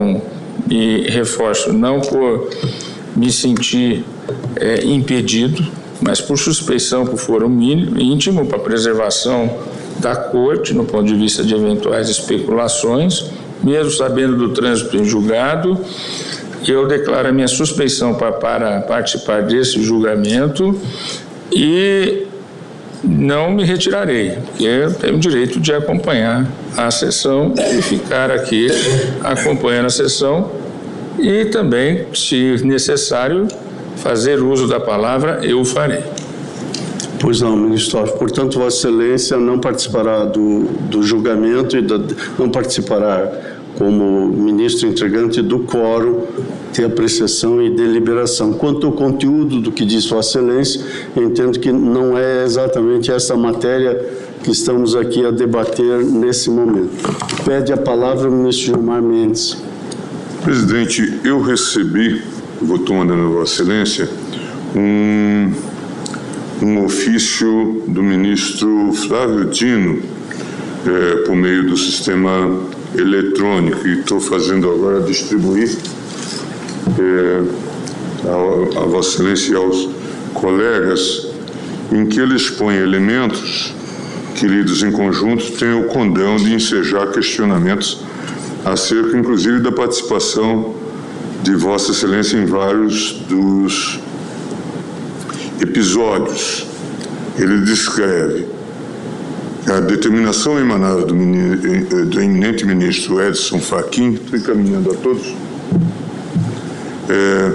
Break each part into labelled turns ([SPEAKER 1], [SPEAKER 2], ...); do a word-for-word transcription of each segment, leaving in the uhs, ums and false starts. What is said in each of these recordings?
[SPEAKER 1] E reforço, não por me sentir é, impedido, mas por suspeição, por foro mínimo, íntimo, para preservação da corte, no ponto de vista de eventuais especulações, mesmo sabendo do trânsito em julgado, eu declaro a minha suspeição para, para participar desse julgamento e não me retirarei, porque eu tenho o direito de acompanhar a sessão e ficar aqui acompanhando a sessão e também, se necessário, fazer uso da palavra, eu o farei.
[SPEAKER 2] Pois não, ministro Toffoli. Portanto, Vossa Excelência não participará do, do julgamento e da, não participará como ministro integrante do quórum de apreciação e deliberação. Quanto ao conteúdo do que diz Vossa Excelência, eu entendo que não é exatamente essa matéria que estamos aqui a debater nesse momento. Pede a palavra o ministro Gilmar Mendes.
[SPEAKER 3] Presidente, eu recebi, vou tomando a Vossa Excelência, um, um ofício do ministro Flávio Dino, é, por meio do sistema eletrônico, e estou fazendo agora distribuir é, a, a Vossa Excelência e aos colegas, em que ele expõe elementos que, lidos em conjunto, têm o condão de ensejar questionamentos acerca, inclusive, da participação de Vossa Excelência em vários dos episódios. Ele descreve a determinação emanada do, do eminente ministro Edson Fachin, estou encaminhando a todos, é,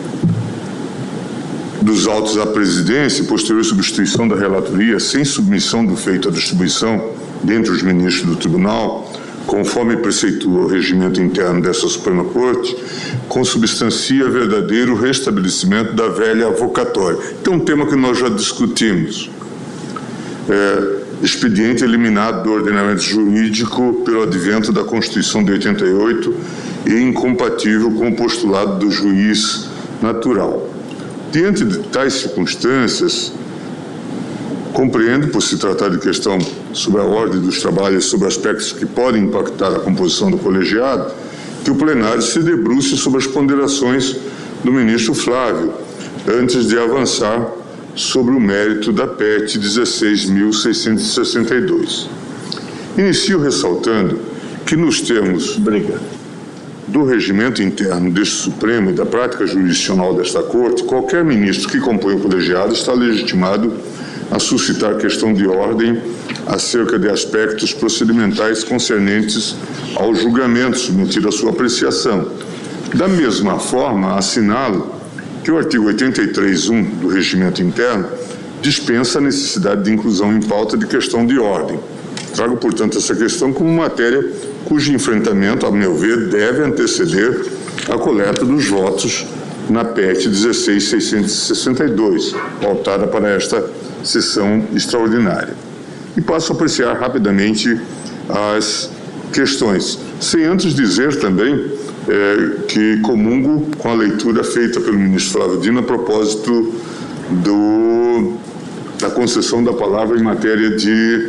[SPEAKER 3] dos autos à presidência e posterior substituição da relatoria sem submissão do feito à distribuição dentre os ministros do tribunal, conforme preceitua o regimento interno dessa Suprema Corte, consubstancia verdadeiro restabelecimento da velha avocatória. Então, um tema que nós já discutimos. É, expediente eliminado do ordenamento jurídico pelo advento da Constituição de oitenta e oito e incompatível com o postulado do juiz natural. Diante de tais circunstâncias, compreendo, por se tratar de questão sobre a ordem dos trabalhos, sobre aspectos que podem impactar a composição do colegiado, que o plenário se debruce sobre as ponderações do ministro Flávio, antes de avançar sobre o mérito da P E T dezesseis mil seiscentos e sessenta e dois. Inicio ressaltando que, nos termos Obrigado. do regimento interno deste Supremo e da prática jurisdicional desta Corte, qualquer ministro que compõe o colegiado está legitimado a suscitar questão de ordem acerca de aspectos procedimentais concernentes ao julgamento submetido à sua apreciação. Da mesma forma, assinalo que o artigo oitenta e três ponto um do Regimento Interno dispensa a necessidade de inclusão em pauta de questão de ordem. Trago, portanto, essa questão como matéria cujo enfrentamento, a meu ver, deve anteceder a coleta dos votos na P E T dezesseis mil seiscentos e sessenta e dois, pautada para esta sessão extraordinária. E passo a apreciar rapidamente as questões, sem antes dizer também é, que comungo com a leitura feita pelo ministro Flávio Dino a propósito do, da concessão da palavra em matéria de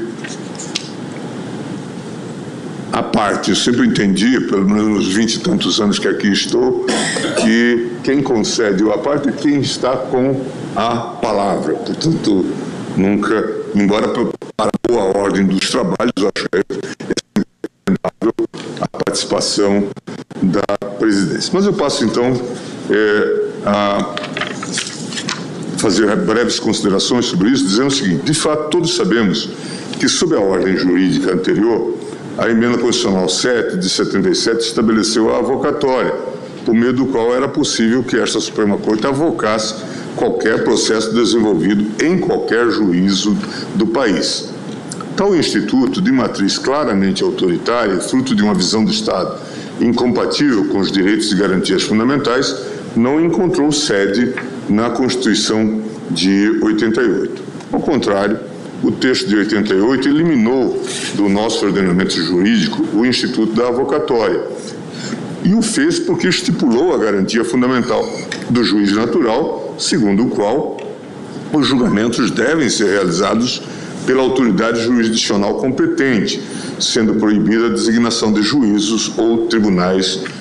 [SPEAKER 3] a parte. Eu sempre entendi, pelo menos nos vinte e tantos anos que aqui estou, que quem concede o a parte é quem está com a palavra. Portanto, nunca, embora para a boa ordem dos trabalhos, eu acho que é recomendável a participação da presidência. Mas eu passo, então, é, a fazer breves considerações sobre isso, dizendo o seguinte: de fato, todos sabemos que, sob a ordem jurídica anterior, a Emenda Constitucional sete de setenta e sete estabeleceu a avocatória, por meio do qual era possível que esta Suprema Corte avocasse qualquer processo desenvolvido em qualquer juízo do país. Tal instituto, de matriz claramente autoritária, fruto de uma visão do Estado incompatível com os direitos e garantias fundamentais, não encontrou sede na Constituição de oitenta e oito. Ao contrário, o texto de oitenta e oito eliminou do nosso ordenamento jurídico o instituto da avocatória, e o fez porque estipulou a garantia fundamental do juiz natural, segundo o qual os julgamentos devem ser realizados pela autoridade jurisdicional competente, sendo proibida a designação de juízos ou tribunais